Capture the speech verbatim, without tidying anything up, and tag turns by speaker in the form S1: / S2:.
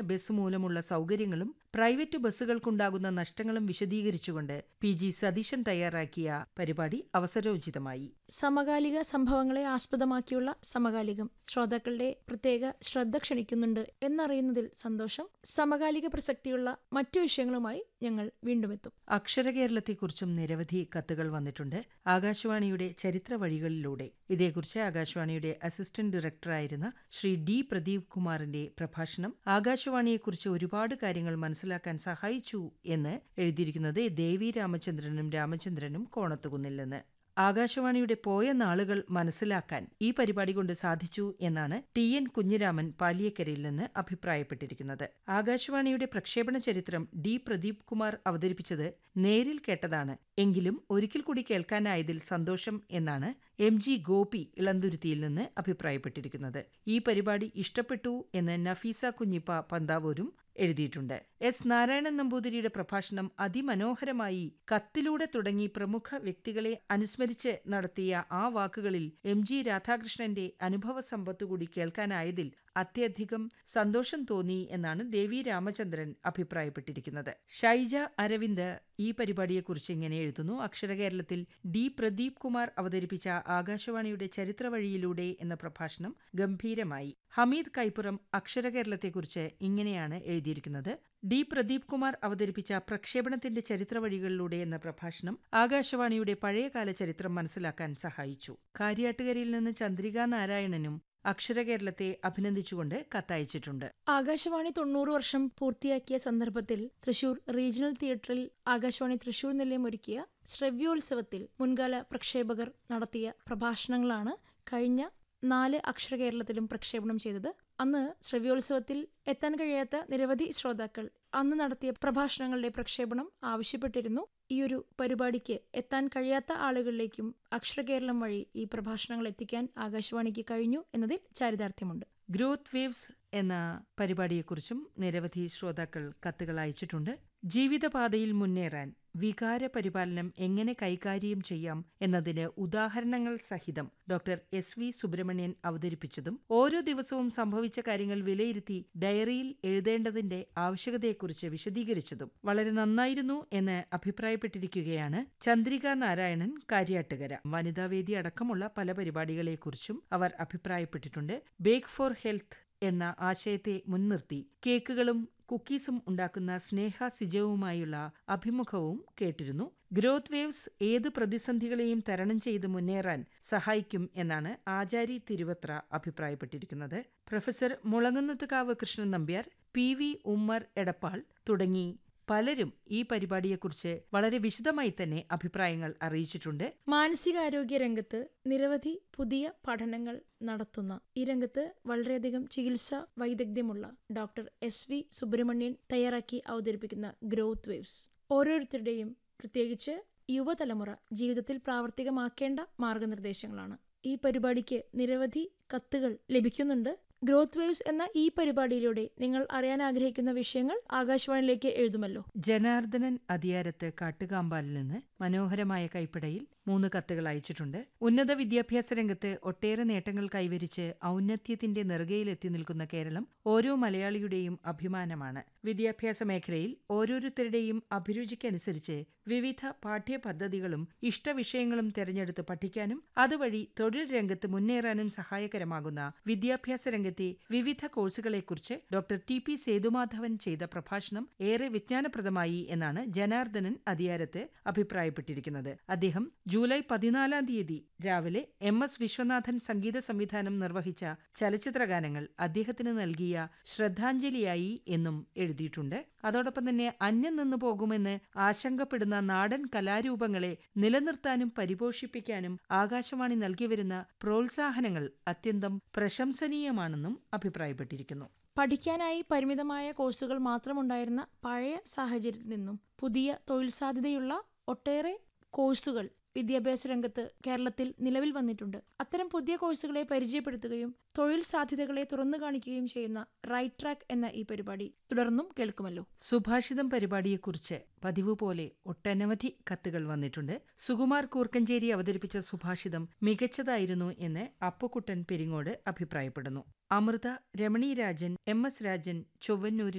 S1: Bus മൂലമുള്ള സൗകര്യങ്ങളും private ബസ്സുകൾക്കുണ്ടാകുന്ന നഷ്ടങ്ങളും വിശദീകരിച്ചുകൊണ്ട് പി ജി സതീശൻ തയ്യാറാക്കിയ പരിപാടി അവസരോചിതമായി.
S2: സമകാലിക സംഭവങ്ങളെ ആസ്പദമാക്കിയുള്ള സമകാലികം ശ്രോതാക്കളുടെ പ്രത്യേക ശ്രദ്ധ ക്ഷണിക്കുന്നുണ്ട് എന്നറിയുന്നതിൽ സന്തോഷം. സമകാലിക പ്രസക്തിയുള്ള മറ്റു വിഷയങ്ങളുമായി ഞങ്ങൾ വീണ്ടും എത്തും.
S1: അക്ഷരകേരളത്തെക്കുറിച്ചും നിരവധി കത്തുകൾ വന്നിട്ടുണ്ട്. ആകാശവാണിയുടെ ചരിത്ര വഴികളിലൂടെ ഇതേക്കുറിച്ച് ആകാശവാണിയുടെ അസിസ്റ്റന്റ് ഡയറക്ടറായിരുന്ന ശ്രീ ഡി പ്രദീപ് കുമാറിന്റെ പ്രഭാഷണം ആകാശവാണിയെക്കുറിച്ച് ഒരുപാട് കാര്യങ്ങൾ മനസ്സിലാക്കാൻ സഹായിച്ചു എന്ന് എഴുതിയിരിക്കുന്നത് ദേവി രാമചന്ദ്രനും രാമചന്ദ്രനും കോണത്തുകുന്നിൽ നിന്ന്. ആകാശവാണിയുടെ പോയ നാളുകൾ മനസ്സിലാക്കാൻ ഈ പരിപാടി കൊണ്ട് സാധിച്ചു എന്നാണ് ടി എൻ കുഞ്ഞിരാമൻ പാലിയക്കരയിൽ നിന്ന് അഭിപ്രായപ്പെട്ടിരിക്കുന്നത്. ആകാശവാണിയുടെ പ്രക്ഷേപണ ചരിത്രം ഡി പ്രദീപ് കുമാർ അവതരിപ്പിച്ചത് നേരിൽ കേട്ടതാണ്, എങ്കിലും ഒരിക്കൽ കൂടി കേൾക്കാനായതിൽ സന്തോഷം എന്നാണ് എം ജി ഗോപി ഇളന്തുരുത്തിയിൽ നിന്ന് അഭിപ്രായപ്പെട്ടിരിക്കുന്നത്. ഈ പരിപാടി ഇഷ്ടപ്പെട്ടു എന്ന് നഫീസ കുഞ്ഞിപ്പ പന്താവൂരും എഴുതിയിട്ടുണ്ട്. എസ് നാരായണൻ നമ്പൂതിരിയുടെ പ്രഭാഷണം അതിമനോഹരമായി കത്തിലൂടെ തുടങ്ങി പ്രമുഖ വ്യക്തികളെ അനുസ്മരിച്ച് നടത്തിയ ആ വാക്കുകളിൽ എം ജി രാധാകൃഷ്ണന്റെ അനുഭവ സമ്പത്തുകൂടി കേൾക്കാനായതിൽ അത്യധികം സന്തോഷം തോന്നി എന്നാണ് ദേവി രാമചന്ദ്രൻ അഭിപ്രായപ്പെട്ടിരിക്കുന്നത്. ഷൈജ അരവിന്ദ് ഈ പരിപാടിയെക്കുറിച്ച് ഇങ്ങനെ എഴുതുന്നു. അക്ഷരകേരളത്തിൽ ഡി പ്രദീപ് കുമാർ അവതരിപ്പിച്ച ആകാശവാണിയുടെ ചരിത്ര വഴിയിലൂടെ എന്ന പ്രഭാഷണം ഗംഭീരമായി. ഹമീദ് കൈപ്പുറം അക്ഷരകേരളത്തെക്കുറിച്ച് ഇങ്ങനെയാണ് എഴുതിയിരിക്കുന്നത്. ഡി പ്രദീപ് കുമാർ അവതരിപ്പിച്ച പ്രക്ഷേപണത്തിന്റെ ചരിത്ര വഴികളിലൂടെ എന്ന പ്രഭാഷണം ആകാശവാണിയുടെ പഴയകാല ചരിത്രം മനസ്സിലാക്കാൻ സഹായിച്ചു. കാര്യാട്ടുകരയിൽ നിന്ന് ചന്ദ്രിക നാരായണനും അക്ഷരകേരളത്തെ അഭിനന്ദിച്ചുകൊണ്ട് കത്തയച്ചിട്ടുണ്ട്.
S2: ആകാശവാണി തൊണ്ണൂറ് വർഷം പൂർത്തിയാക്കിയ സന്ദർഭത്തിൽ തൃശൂർ റീജിയണൽ തിയേറ്ററിൽ ആകാശവാണി തൃശൂർ നിലയം ഒരുക്കിയ ശ്രവ്യോത്സവത്തിൽ മുൻകാല പ്രക്ഷേപകർ നടത്തിയ പ്രഭാഷണങ്ങളാണ് കഴിഞ്ഞ നാല് അക്ഷരകേരളത്തിലും പ്രക്ഷേപണം ചെയ്തത്. അന്ന് ശ്രവ്യോത്സവത്തിൽ എത്താൻ കഴിയാത്ത നിരവധി ശ്രോതാക്കൾ അന്ന് നടത്തിയ പ്രഭാഷണങ്ങളുടെ പ്രക്ഷേപണം ആവശ്യപ്പെട്ടിരുന്നു. ഈയൊരു പരിപാടിക്ക് എത്താൻ കഴിയാത്ത ആളുകളിലേക്കും അക്ഷരകേരളം വഴി ഈ പ്രഭാഷണങ്ങൾ എത്തിക്കാൻ ആകാശവാണിക്ക് കഴിഞ്ഞു എന്നതിൽ ചാരിതാർത്ഥ്യമുണ്ട്.
S1: ഗ്രോത്ത് വേവ്സ് എന്ന പരിപാടിയെക്കുറിച്ചും നിരവധി ശ്രോതാക്കൾ കത്തുകൾ അയച്ചിട്ടുണ്ട്. ജീവിതപാതയിൽ മുന്നേറാൻ വികാര പരിപാലനം എങ്ങനെ കൈകാര്യം ചെയ്യാം എന്നതിന് ഉദാഹരണങ്ങൾ സഹിതം ഡോക്ടർ എസ് വി സുബ്രഹ്മണ്യൻ അവതരിപ്പിച്ചതും ഓരോ ദിവസവും സംഭവിച്ച കാര്യങ്ങൾ വിലയിരുത്തി ഡയറിയിൽ എഴുതേണ്ടതിന്റെ ആവശ്യകതയെക്കുറിച്ച് വിശദീകരിച്ചതും വളരെ നന്നായിരുന്നു എന്ന് അഭിപ്രായപ്പെട്ടിരിക്കുകയാണ് ചന്ദ്രിക നാരായണൻ കാര്യാട്ടുകര. വനിതാവേദി അടക്കമുള്ള പല പരിപാടികളെക്കുറിച്ചും അവർ അഭിപ്രായപ്പെട്ടിട്ടുണ്ട്. ബേക്ക് ഫോർ ഹെൽത്ത് എന്ന ആശയത്തെ മുൻനിർത്തി കേക്കുകളും കുക്കീസും ഉണ്ടാക്കുന്ന സ്നേഹ സിജവുമായുള്ള അഭിമുഖവും കേട്ടിരുന്നു. ഗ്രോത്ത് വേവ്സ് ഏത് പ്രതിസന്ധികളെയും തരണം ചെയ്ത് മുന്നേറാൻ സഹായിക്കും എന്നാണ് ആചാരി Thiruvathra അഭിപ്രായപ്പെട്ടിരിക്കുന്നത്. Professor Mulamkunnathukavu Krishnan Nambiar, P V Ummer Edappal തുടങ്ങി പലരും ഈ പരിപാടിയെക്കുറിച്ച് വളരെ വിശദമായി തന്നെ അഭിപ്രായങ്ങൾ അറിയിച്ചിട്ടുണ്ട്.
S2: മാനസികാരോഗ്യ രംഗത്ത് നിരവധി പുതിയ പഠനങ്ങൾ നടത്തുന്ന ഈ രംഗത്ത് വളരെയധികം ചികിത്സാ വൈദഗ്ധ്യമുള്ള ഡോക്ടർ എസ് വി സുബ്രഹ്മണ്യൻ തയ്യാറാക്കി അവതരിപ്പിക്കുന്ന ഗ്രോത്ത് വേവ്സ് ഓരോരുത്തരുടെയും പ്രത്യേകിച്ച് യുവതലമുറ ജീവിതത്തിൽ പ്രാവർത്തികമാക്കേണ്ട മാർഗനിർദ്ദേശങ്ങളാണ്. ഈ പരിപാടിക്ക് നിരവധി കത്തുകൾ ലഭിക്കുന്നുണ്ട്. ഗ്രോത്ത് വേവ്സ് എന്ന ഈ പരിപാടിയിലൂടെ നിങ്ങൾ അറിയാൻ ആഗ്രഹിക്കുന്ന വിഷയങ്ങൾ ആകാശവാണിയിലേക്ക് എഴുതുമല്ലോ.
S1: ജനാർദ്ദനൻ അതിയാരത്ത് കാട്ടുകാമ്പാലിൽ നിന്ന് മനോഹരമായ കൈപ്പടയിൽ മൂന്ന് കത്തുകൾ അയച്ചിട്ടുണ്ട്. ഉന്നത വിദ്യാഭ്യാസ രംഗത്ത് ഒട്ടേറെ നേട്ടങ്ങൾ കൈവരിച്ച് ഔന്നത്യത്തിന്റെ നെറുകയിലെത്തി നിൽക്കുന്ന കേരളം ഓരോ മലയാളിയുടെയും അഭിമാനമാണ്. വിദ്യാഭ്യാസ മേഖലയിൽ ഓരോരുത്തരുടെയും അഭിരുചിക്കനുസരിച്ച് വിവിധ പാഠ്യപദ്ധതികളും ഇഷ്ടവിഷയങ്ങളും തെരഞ്ഞെടുത്ത് പഠിക്കാനും അതുവഴി തൊഴിൽ രംഗത്ത് മുന്നേറാനും സഹായകരമാകുന്ന വിദ്യാഭ്യാസ രംഗത്തെ വിവിധ കോഴ്സുകളെക്കുറിച്ച് ഡോക്ടർ ടി പി സേതുമാധവൻ ചെയ്ത പ്രഭാഷണം ഏറെ വിജ്ഞാനപ്രദമായി എന്നാണ് ജനാർദ്ദനൻ അതിയാരത്ത് അഭിപ്രായപ്പെട്ടിരിക്കുന്നത്. അദ്ദേഹം ജൂലൈ പതിനാലാം തീയതി രാവിലെ എം എസ് വിശ്വനാഥൻ സംഗീത സംവിധാനം നിർവഹിച്ച ചലച്ചിത്രഗാനങ്ങൾ അദ്ദേഹത്തിന് നൽകിയ ശ്രദ്ധാഞ്ജലിയായി എന്നും എഴുതിയിട്ടുണ്ട്. അതോടൊപ്പം തന്നെ അന്യം നിന്നു പോകുമെന്ന് ആശങ്കപ്പെടുന്ന നാടൻ കലാരൂപങ്ങളെ നിലനിർത്താനും പരിപോഷിപ്പിക്കാനും ആകാശവാണി നൽകിവരുന്ന പ്രോത്സാഹനങ്ങൾ അത്യന്തം പ്രശംസനീയമാണെന്നും അഭിപ്രായപ്പെട്ടിരിക്കുന്നു.
S2: പഠിക്കാനായി പരിമിതമായ കോഴ്സുകൾ മാത്രമുണ്ടായിരുന്ന പഴയ സാഹചര്യത്തിൽ നിന്നും പുതിയ തൊഴിൽ സാധ്യതയുള്ള ഒട്ടേറെ കോഴ്സുകൾ വിദ്യാഭ്യാസ രംഗത്ത് കേരളത്തിൽ നിലവിൽ വന്നിട്ടുണ്ട്. അത്തരം പുതിയ കോഴ്സുകളെ പരിചയപ്പെടുത്തുകയും തൊഴിൽ സാധ്യതകളെ തുറന്നു കാണിക്കുകയും ചെയ്യുന്ന റൈറ്റ് ട്രാക്ക് എന്ന ഈ പരിപാടി തുടർന്നും കേൾക്കുമല്ലോ.
S1: സുഭാഷിതം പരിപാടിയെക്കുറിച്ച് പതിവ് പോലെ ഒട്ടനവധി കത്തുകൾ വന്നിട്ടുണ്ട്. സുകുമാർ കൂർക്കഞ്ചേരി അവതരിപ്പിച്ച സുഭാഷിതം മികച്ചതായിരുന്നു എന്ന് അപ്പുക്കുട്ടൻ പെരിങ്ങോട് അഭിപ്രായപ്പെടുന്നു. Amrita, Ramani Rajan, M S Rajan ചൊവ്വന്നൂരിൽ